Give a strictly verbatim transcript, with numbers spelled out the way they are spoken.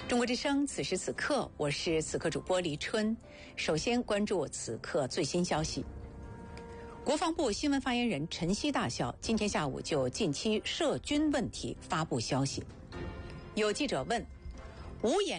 中国之声，此时此刻，我是此刻主播黎春。首先关注此刻最新消息。国防部新闻发言人陈希大校今天下午就近期涉军问题发布消息。有记者问，五眼